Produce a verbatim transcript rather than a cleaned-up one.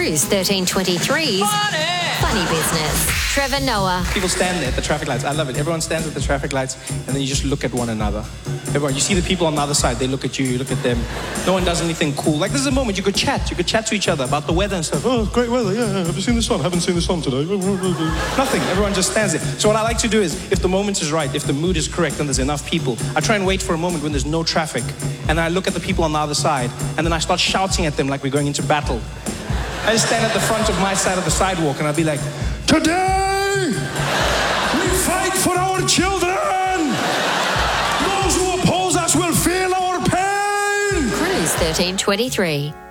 Cruise thirteen twenty-three's Funny. Funny Business. Trevor Noah. People stand there at the traffic lights. I love it. Everyone stands at the traffic lights and then you just look at one another. Everyone, you see the people on the other side, they look at you, you look at them. No one does anything cool. Like, this is a moment you could chat. You could chat to each other about the weather and stuff. Oh, great weather, yeah, have you seen the sun? Haven't seen the sun today. Nothing. Everyone just stands there. So what I like to do is, if the moment is right, if the mood is correct and there's enough people, I try and wait for a moment when there's no traffic. And then I look at the people on the other side and then I start shouting at them like we're going into battle. I just stand at the front of my side of the sidewalk and I'll be like, today, we fight for our children. Those who oppose us will feel our pain. Cruise thirteen twenty-three.